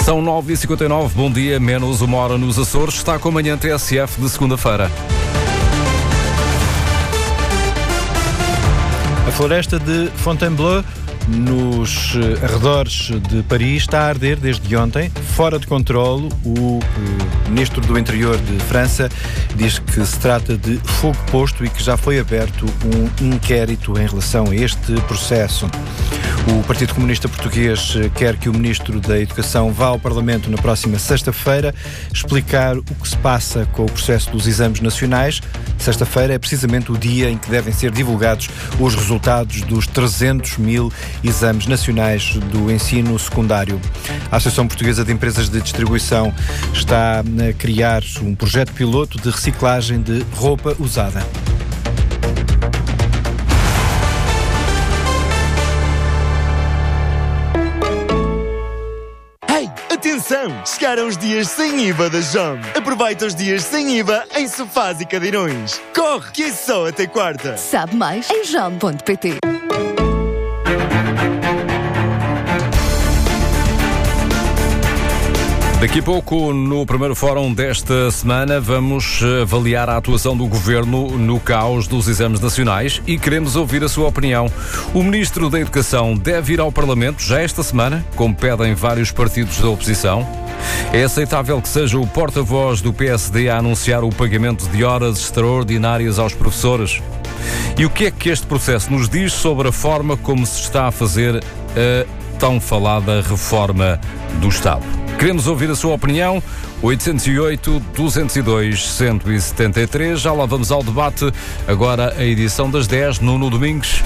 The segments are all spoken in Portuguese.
São 9h59, bom dia, menos uma hora nos Açores. Está com a manhã TSF de segunda-feira. A floresta de Fontainebleau, nos arredores de Paris, está a arder desde ontem, fora de controlo. O ministro do Interior de França diz que se trata de fogo posto e que já foi aberto um inquérito em relação a este processo. O Partido Comunista Português quer que o Ministro da Educação vá ao Parlamento na próxima sexta-feira explicar o que se passa com o processo dos exames nacionais. Sexta-feira é precisamente o dia em que devem ser divulgados os resultados dos 300 mil exames nacionais do ensino secundário. A Associação Portuguesa de Empresas de Distribuição está a criar um projeto piloto de reciclagem de roupa usada. Atenção! Chegaram os dias sem IVA da JOM. Aproveita os dias sem IVA em sofás e cadeirões. Corre, que é só até quarta. Sabe mais em jom.pt. Daqui a pouco, no primeiro fórum desta semana, vamos avaliar a atuação do Governo no caos dos exames nacionais e queremos ouvir a sua opinião. O Ministro da Educação deve ir ao Parlamento já esta semana, como pedem vários partidos da oposição. É aceitável que seja o porta-voz do PSD a anunciar o pagamento de horas extraordinárias aos professores? E o que é que este processo nos diz sobre a forma como se está a fazer a tão falada reforma do Estado? Queremos ouvir a sua opinião. 808-202-173. Já lá vamos ao debate. Agora a edição das 10, Nuno Domingues.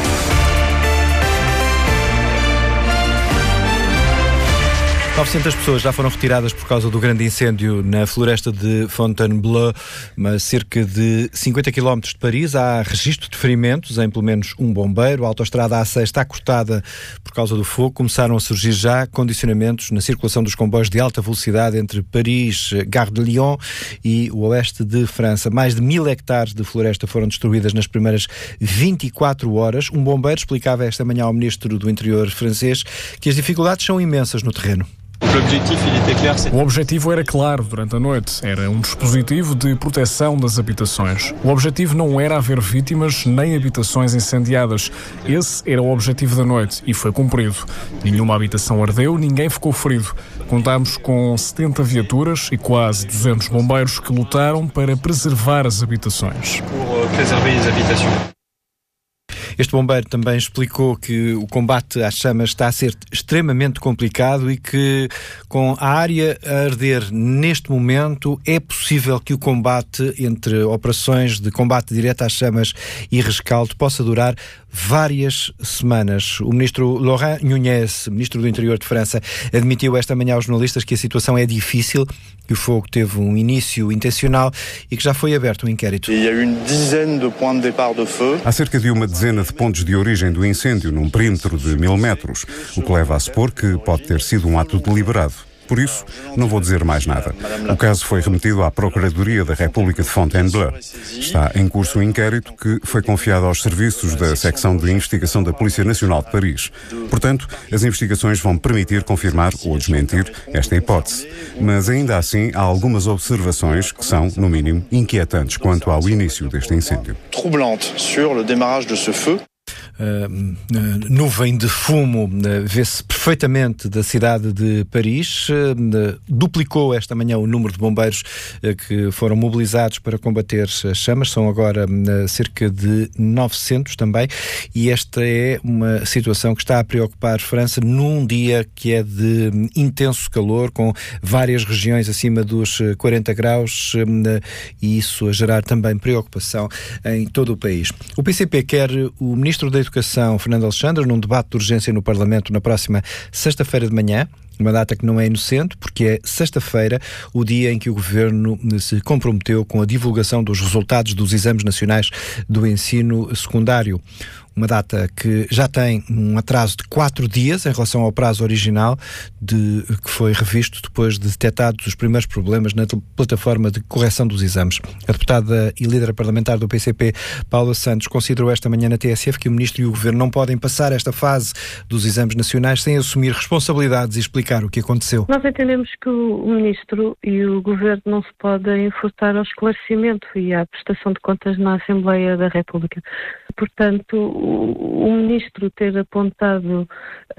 .900 pessoas já foram retiradas por causa do grande incêndio na floresta de Fontainebleau, mas cerca de 50 km de Paris. Há registro de ferimentos em pelo menos um bombeiro. A autoestrada A6 está cortada por causa do fogo. Começaram a surgir já condicionamentos na circulação dos comboios de alta velocidade entre Paris, Gare de Lyon e o oeste de França. Mais de 1000 hectares de floresta foram destruídas nas primeiras 24 horas. Um bombeiro explicava esta manhã ao ministro do Interior francês que as dificuldades são imensas no terreno. O objetivo era claro durante a noite. Era um dispositivo de proteção das habitações. O objetivo não era haver vítimas nem habitações incendiadas. Esse era o objetivo da noite e foi cumprido. Nenhuma habitação ardeu, ninguém ficou ferido. Contámos com 70 viaturas e quase 200 bombeiros que lutaram para preservar as habitações. Este bombeiro também explicou que o combate às chamas está a ser extremamente complicado e que, com a área a arder neste momento, é possível que o combate entre operações de combate direto às chamas e rescaldo possa durar várias semanas. O ministro Laurent Nunez, ministro do Interior de França, admitiu esta manhã aos jornalistas que a situação é difícil, que o fogo teve um início intencional e que já foi aberto um inquérito. Há cerca de uma dezena de pontos de origem do incêndio num perímetro de 1000 metros, o que leva a supor que pode ter sido um ato deliberado. Por isso, não vou dizer mais nada. O caso foi remetido à Procuradoria da República de Fontainebleau. Está em curso um inquérito que foi confiado aos serviços da Secção de Investigação da Polícia Nacional de Paris. Portanto, as investigações vão permitir confirmar ou desmentir esta hipótese. Mas ainda assim, há algumas observações que são, no mínimo, inquietantes quanto ao início deste incêndio. Nuvem de fumo vê-se perfeitamente da cidade de Paris. Duplicou esta manhã o número de bombeiros que foram mobilizados para combater as chamas. São agora cerca de 900 também. E esta é uma situação que está a preocupar a França num dia que é de intenso calor, com várias regiões acima dos 40 graus, e isso a gerar também preocupação em todo o país. O PCP quer o ministro da Educação, Fernando Alexandre, num debate de urgência no Parlamento na próxima sexta-feira de manhã. Uma data que não é inocente, porque é sexta-feira o dia em que o Governo se comprometeu com a divulgação dos resultados dos exames nacionais do ensino secundário. uma data que já tem um atraso de 4 dias em relação ao prazo original, que foi revisto depois de detectados os primeiros problemas na plataforma de correção dos exames. A deputada e líder parlamentar do PCP, Paula Santos, considerou esta manhã na TSF que o Ministro e o Governo não podem passar esta fase dos exames nacionais sem assumir responsabilidades e explicar o que aconteceu. Nós entendemos que o Ministro e o Governo não se podem furtar ao esclarecimento e à prestação de contas na Assembleia da República. Portanto, o Ministro ter apontado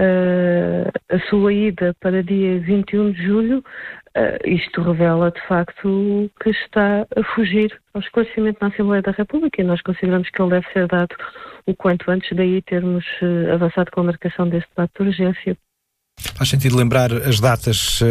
a sua ida para dia 21 de julho, isto revela de facto que está a fugir ao esclarecimento na Assembleia da República e nós consideramos que ele deve ser dado o quanto antes, daí termos avançado com a marcação deste debate de urgência. Faz sentido lembrar as datas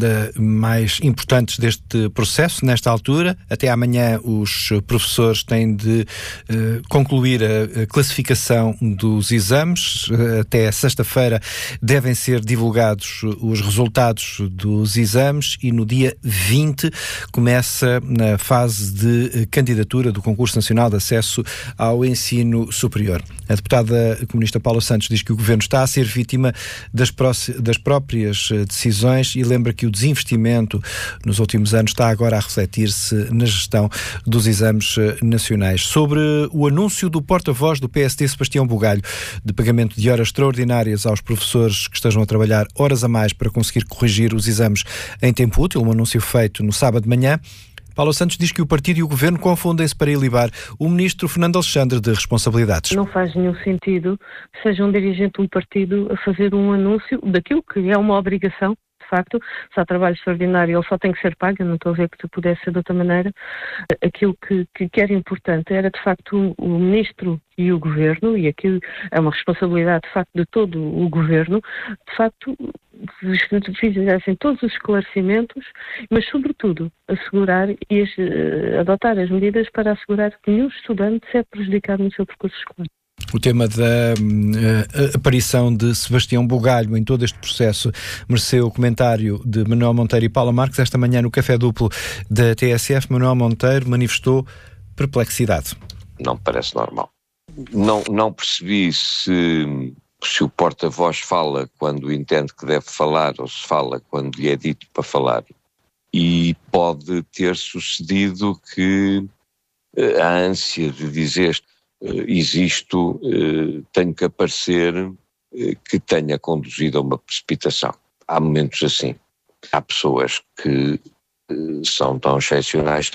mais importantes deste processo, nesta altura. Até amanhã os professores têm de concluir a classificação dos exames. Até sexta-feira devem ser divulgados os resultados dos exames e no dia 20 começa na fase de candidatura do Concurso Nacional de Acesso ao Ensino Superior. A deputada comunista Paula Santos diz que o Governo está a ser vítima das próprias decisões e lembra que o desinvestimento nos últimos anos está agora a refletir-se na gestão dos exames nacionais. Sobre o anúncio do porta-voz do PSD, Sebastião Bugalho, de pagamento de horas extraordinárias aos professores que estejam a trabalhar horas a mais para conseguir corrigir os exames em tempo útil, um anúncio feito no sábado de manhã, Paula Santos diz que o partido e o governo confundem-se para ilibar o ministro Fernando Alexandre de responsabilidades. Não faz nenhum sentido seja um dirigente de um partido a fazer um anúncio daquilo que é uma obrigação. De facto, se há trabalho extraordinário, ele só tem que ser pago, eu não estou a ver que pudesse ser de outra maneira. Aquilo que era importante era, de facto, o Ministro e o Governo, e aquilo é uma responsabilidade, de facto, de todo o Governo, de facto, fizessem todos os esclarecimentos, mas, sobretudo, assegurar e adotar as medidas para assegurar que nenhum estudante se é prejudicado no seu percurso escolar. O tema da aparição de Sebastião Bugalho em todo este processo mereceu o comentário de Manuel Monteiro e Paula Marques. Esta manhã, no Café Duplo da TSF, Manuel Monteiro manifestou perplexidade. Não me parece normal. Não percebi se o porta-voz fala quando entende que deve falar ou se fala quando lhe é dito para falar. E pode ter sucedido que a ânsia de dizer existo, tenho que aparecer, que tenha conduzido a uma precipitação. Há momentos assim. Há pessoas que são tão excepcionais,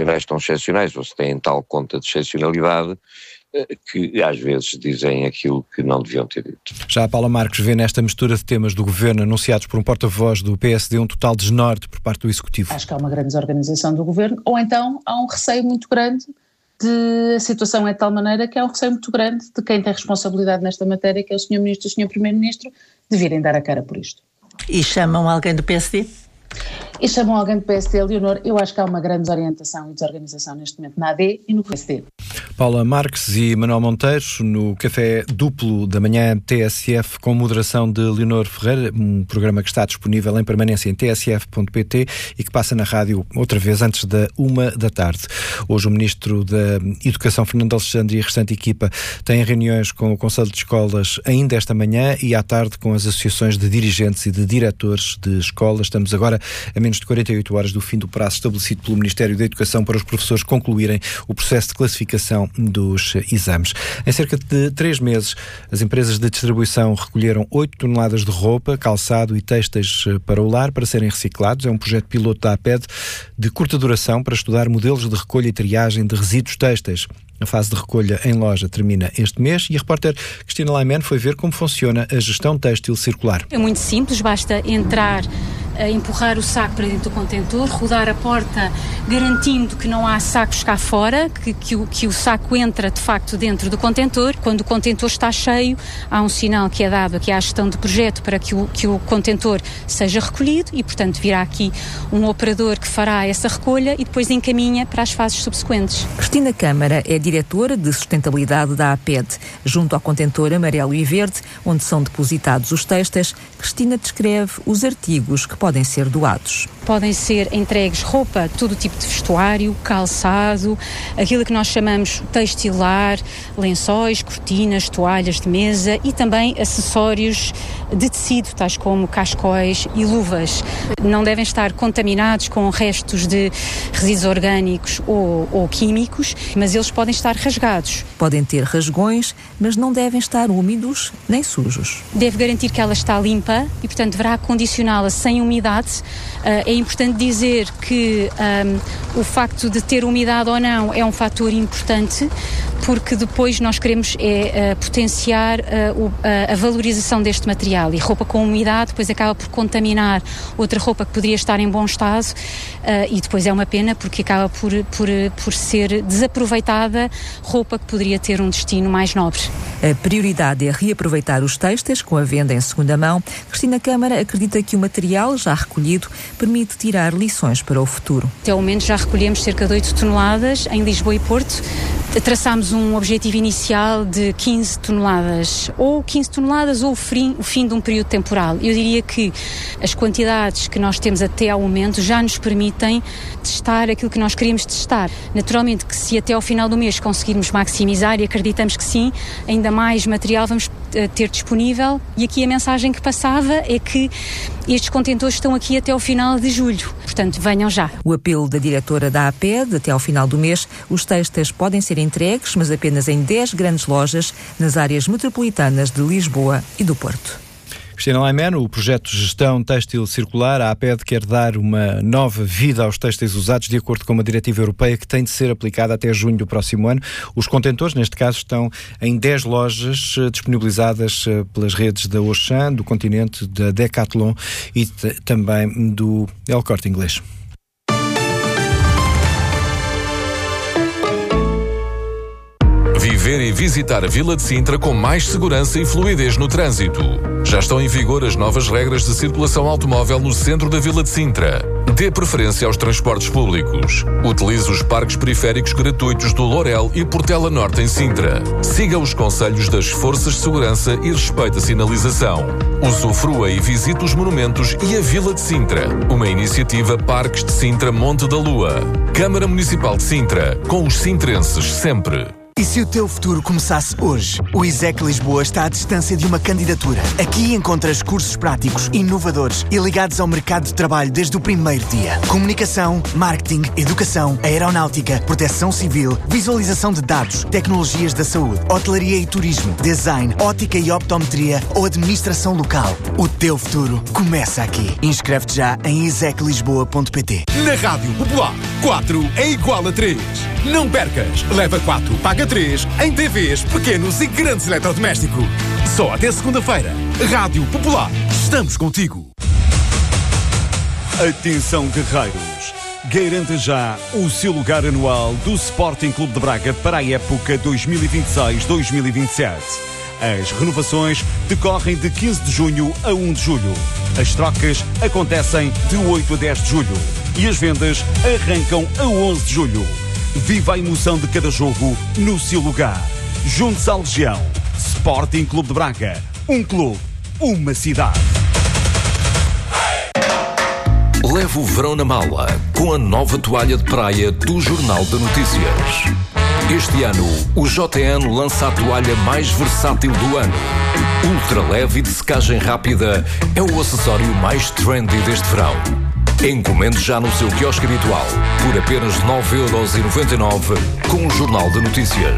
ou se têm tal conta de excepcionalidade, que às vezes dizem aquilo que não deviam ter dito. Já a Paula Marques vê nesta mistura de temas do governo anunciados por um porta-voz do PSD um total desnorte por parte do Executivo. Acho que há uma grande desorganização do governo, ou então há um receio muito grande a situação é de tal maneira que há um receio muito grande de quem tem responsabilidade nesta matéria, que é o Sr. Ministro e o Sr. Primeiro-Ministro, de virem dar a cara por isto. E chamam alguém do PSD? E chamam alguém do PSD, Leonor. Eu acho que há uma grande desorientação e desorganização neste momento na AD e no PSD. Paula Marques e Manuel Monteiro no Café Duplo da manhã TSF, com moderação de Leonor Ferreira, um programa que está disponível em permanência em tsf.pt e que passa na rádio outra vez antes da 13h. Hoje o Ministro da Educação, Fernando Alexandre, e a restante equipa têm reuniões com o Conselho de Escolas ainda esta manhã e à tarde com as associações de dirigentes e de diretores de escolas. Estamos agora a menos de 48 horas do fim do prazo estabelecido pelo Ministério da Educação para os professores concluírem o processo de classificação dos exames. Em cerca de 3 meses, as empresas de distribuição recolheram 8 toneladas de roupa, calçado e têxteis para o lar para serem reciclados. É um projeto piloto da APED de curta duração para estudar modelos de recolha e triagem de resíduos têxteis. A fase de recolha em loja termina este mês e a repórter Cristina Laiman foi ver como funciona a gestão têxtil circular. É muito simples, basta entrar, empurrar o saco para dentro do contentor, rodar a porta garantindo que não há sacos cá fora, que o saco entra de facto dentro do contentor. Quando o contentor está cheio, há um sinal que é dado aqui à gestão de projeto para que o contentor seja recolhido e, portanto, virá aqui um operador que fará essa recolha e depois encaminha para as fases subsequentes. Cristina Câmara é diretora de sustentabilidade da APED. Junto ao contentor amarelo e verde, onde são depositados os têxteis, Cristina descreve os artigos que podem ser doados. Podem ser entregues roupa, todo tipo de vestuário, calçado, aquilo que nós chamamos textilar, lençóis, cortinas, toalhas de mesa e também acessórios de tecido, tais como cascóis e luvas. Não devem estar contaminados com restos de resíduos orgânicos ou químicos, mas eles podem estar rasgados. Podem ter rasgões, mas não devem estar úmidos nem sujos. Deve garantir que ela está limpa e, portanto, deverá acondicioná-la sem umidade. É importante dizer que o facto de ter umidade ou não é um fator importante, porque depois nós queremos potenciar a valorização deste material, e roupa com umidade depois acaba por contaminar outra roupa que poderia estar em bom estado, e depois é uma pena porque acaba por ser desaproveitada roupa que poderia ter um destino mais nobre. A prioridade é reaproveitar os têxteis com a venda em segunda mão. Cristina Câmara acredita que o material já recolhido permite tirar lições para o futuro. Até o momento já recolhemos cerca de 8 toneladas em Lisboa e Porto. Traçámos um objetivo inicial de 15 toneladas, ou 15 toneladas ou o fim de um período temporal. Eu diria que as quantidades que nós temos até ao momento já nos permitem testar aquilo que nós queríamos testar. Naturalmente que se até ao final do mês conseguirmos maximizar, e acreditamos que sim, ainda mais material vamos ter disponível, e aqui a mensagem que passava é que estes contentores estão aqui até ao final de julho, portanto venham já. O apelo da diretora da APED, até ao final do mês, os têxteis podem ser entregues, mas apenas em 10 grandes lojas nas áreas metropolitanas de Lisboa e do Porto. Cristina Laiman, o projeto de gestão têxtil circular, a APED quer dar uma nova vida aos têxteis usados de acordo com uma diretiva europeia que tem de ser aplicada até junho do próximo ano. Os contentores, neste caso, estão em 10 lojas disponibilizadas pelas redes da Auchan, do Continente, da Decathlon e também do El Corte Inglês. Viver e visitar a Vila de Sintra com mais segurança e fluidez no trânsito. Já estão em vigor as novas regras de circulação automóvel no centro da Vila de Sintra. Dê preferência aos transportes públicos. Utilize os parques periféricos gratuitos do Lourel e Portela Norte em Sintra. Siga os conselhos das forças de segurança e respeite a sinalização. Usufrua e visite os monumentos e a Vila de Sintra. Uma iniciativa Parques de Sintra Monte da Lua. Câmara Municipal de Sintra. Com os sintrenses sempre. E se o teu futuro começasse hoje? O ISEC Lisboa está à distância de uma candidatura. Aqui encontras cursos práticos, inovadores e ligados ao mercado de trabalho desde o primeiro dia. Comunicação, marketing, educação, aeronáutica, proteção civil, visualização de dados, tecnologias da saúde, hotelaria e turismo, design, ótica e optometria ou administração local. O teu futuro começa aqui. Inscreve-te já em iseclisboa.pt. Na Rádio Popular, 4 é igual a 3. Não percas, leva 4, paga 3 em TVs, pequenos e grandes eletrodomésticos. Só até segunda-feira. Rádio Popular, estamos contigo. Atenção, guerreiros. Garanta já o seu lugar anual do Sporting Clube de Braga para a época 2026-2027. As renovações decorrem de 15 de junho a 1 de julho. As trocas acontecem de 8 a 10 de julho. E as vendas arrancam a 11 de julho. Viva a emoção de cada jogo no seu lugar. Junte-se à Legião. Sporting Clube de Braga. Um clube, uma cidade. Leve o verão na mala com a nova toalha de praia do Jornal de Notícias. Este ano, o JN lança a toalha mais versátil do ano. Ultra leve e de secagem rápida é o acessório mais trendy deste verão. Encomende já no seu quiosque habitual por apenas 9,99€ com o Jornal de Notícias.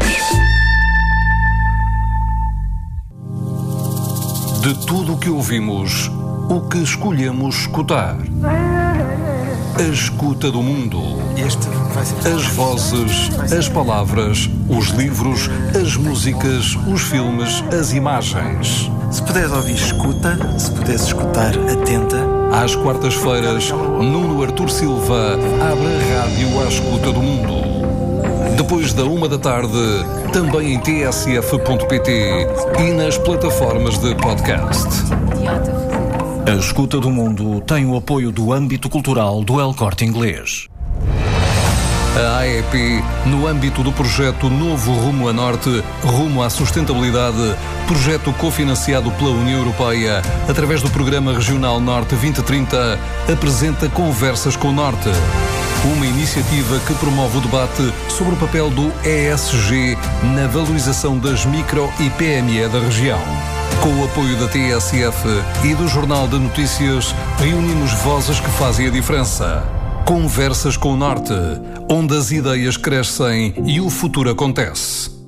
De tudo o que ouvimos, o que escolhemos escutar. A escuta do mundo. As vozes, as palavras, os livros, as músicas, os filmes, as imagens. Se puderes ouvir, escuta. Se puderes escutar, atenta. Às quartas-feiras, Nuno Artur Silva abre a rádio à escuta do mundo. Depois da 13h, também em tsf.pt e nas plataformas de podcast. A escuta do mundo tem o apoio do âmbito cultural do El Corte Inglês. A AEP, no âmbito do projeto Novo Rumo a Norte, Rumo à Sustentabilidade, projeto cofinanciado pela União Europeia, através do Programa Regional Norte 2030, apresenta Conversas com o Norte. Uma iniciativa que promove o debate sobre o papel do ESG na valorização das micro e PME da região. Com o apoio da TSF e do Jornal de Notícias, reunimos vozes que fazem a diferença. Conversas com o Norte, onde as ideias crescem e o futuro acontece.